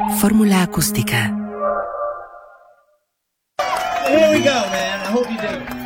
Fórmula acústica. Here we go, man. I hope you dig it.